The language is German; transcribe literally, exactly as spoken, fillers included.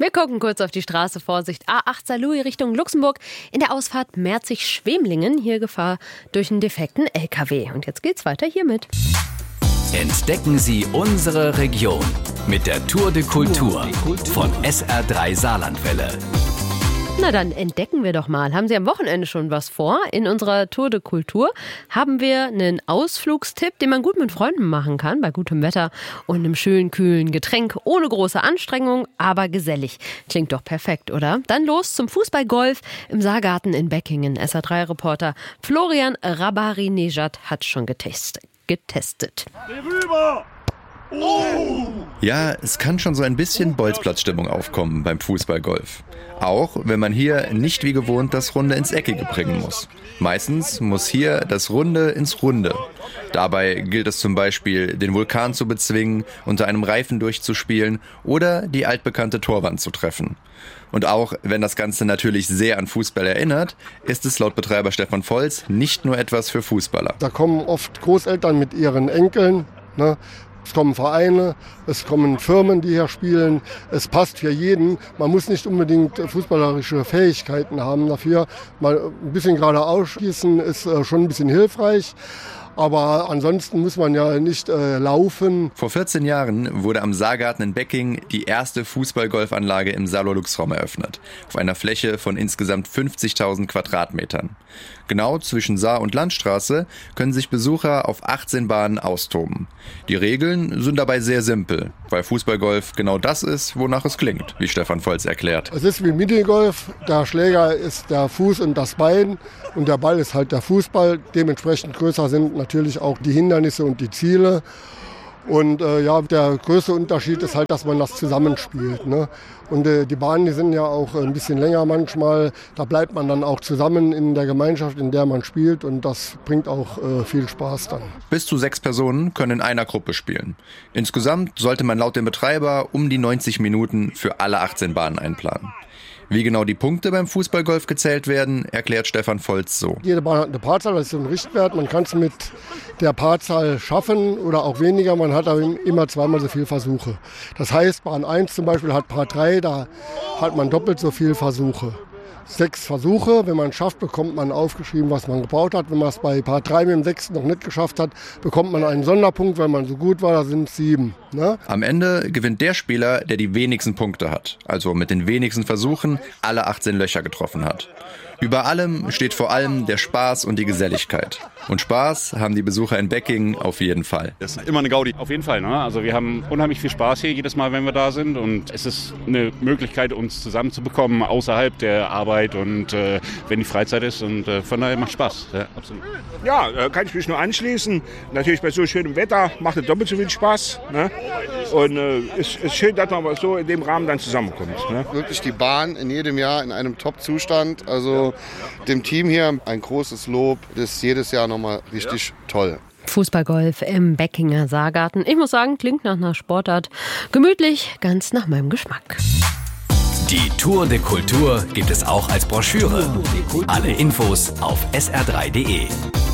Wir gucken kurz auf die Straße. Vorsicht, A acht Saarlouis Richtung Luxemburg. In der Ausfahrt Merzig-Schwemlingen. Hier Gefahr durch einen defekten L K W. Und jetzt geht's weiter hiermit. Entdecken Sie unsere Region mit der Tour de Kultur von S R drei Saarlandwelle. Na dann entdecken wir doch mal. Haben Sie am Wochenende schon was vor? In unserer Tour de Kultur haben wir einen Ausflugstipp, den man gut mit Freunden machen kann, bei gutem Wetter und einem schönen, kühlen Getränk, ohne große Anstrengung, aber gesellig. Klingt doch perfekt, oder? Dann los zum Fußballgolf im Saargarten in Beckingen. S R drei Reporter Florian Rabari-Nejad hat schon getestet. getestet. Oh. Ja, es kann schon so ein bisschen Bolzplatzstimmung aufkommen beim Fußballgolf. Auch wenn man hier nicht wie gewohnt das Runde ins Eckige bringen muss. Meistens muss hier das Runde ins Runde. Dabei gilt es zum Beispiel, den Vulkan zu bezwingen, unter einem Reifen durchzuspielen oder die altbekannte Torwand zu treffen. Und auch wenn das Ganze natürlich sehr an Fußball erinnert, ist es laut Betreiber Stefan Volz nicht nur etwas für Fußballer. Da kommen oft Großeltern mit ihren Enkeln, ne? Es kommen Vereine, es kommen Firmen, die hier spielen. Es passt für jeden. Man muss nicht unbedingt fußballerische Fähigkeiten haben dafür. Mal ein bisschen geradeaus schießen ist schon ein bisschen hilfreich. Aber ansonsten muss man ja nicht äh, laufen. Vor vierzehn Jahren wurde am Saargarten in Becking die erste Fußballgolfanlage im Saarlor-Luchsraum eröffnet. Auf einer Fläche von insgesamt fünfzigtausend Quadratmetern. Genau zwischen Saar- und Landstraße können sich Besucher auf achtzehn Bahnen austoben. Die Regeln sind dabei sehr simpel, weil Fußballgolf genau das ist, wonach es klingt, wie Stefan Volz erklärt. Es ist wie Minigolf. Der Schläger ist der Fuß und das Bein und der Ball ist halt der Fußball. Dementsprechend größer sind natürlich auch die Hindernisse und die Ziele. Und äh, ja, der größte Unterschied ist halt, dass man das zusammenspielt, ne? Und äh, die Bahnen, die sind ja auch ein bisschen länger manchmal. Da bleibt man dann auch zusammen in der Gemeinschaft, in der man spielt. Und das bringt auch äh, viel Spaß dann. Bis zu sechs Personen können in einer Gruppe spielen. Insgesamt sollte man laut dem Betreiber um die neunzig Minuten für alle achtzehn Bahnen einplanen. Wie genau die Punkte beim Fußballgolf gezählt werden, erklärt Stefan Volz so. Jede Bahn hat eine Paarzahl, das ist so ein Richtwert. Man kann es mit der Paarzahl schaffen oder auch weniger. Man hat aber immer zweimal so viele Versuche. Das heißt, Bahn eins zum Beispiel hat Paar drei, da hat man doppelt so viele Versuche. Sechs Versuche, wenn man es schafft, bekommt man aufgeschrieben, was man gebraucht hat. Wenn man es bei Paar drei mit dem sechsten noch nicht geschafft hat, bekommt man einen Sonderpunkt, weil man so gut war, da sind es sieben. Ne? Am Ende gewinnt der Spieler, der die wenigsten Punkte hat, also mit den wenigsten Versuchen alle achtzehn Löcher getroffen hat. Über allem steht vor allem der Spaß und die Geselligkeit. Und Spaß haben die Besucher in Becking auf jeden Fall. Das ist immer eine Gaudi. Auf jeden Fall. Ne? Also wir haben unheimlich viel Spaß hier jedes Mal, wenn wir da sind. Und es ist eine Möglichkeit, uns zusammenzubekommen außerhalb der Arbeit und äh, wenn die Freizeit ist. Und äh, von daher macht Spaß. Ja, absolut. Ja, äh, kann ich mich nur anschließen. Natürlich bei so schönem Wetter macht es doppelt so viel Spaß. Ne? Und es äh, ist schön, dass man so in dem Rahmen dann zusammenkommt. Ne? Wirklich die Bahn in jedem Jahr in einem Top-Zustand. Also dem Team hier ein großes Lob. Das ist jedes Jahr nochmal richtig toll. Fußballgolf im Beckinger Saargarten. Ich muss sagen, klingt nach einer Sportart. Gemütlich, ganz nach meinem Geschmack. Die Tour de Kultur gibt es auch als Broschüre. Alle Infos auf S R drei punkt de.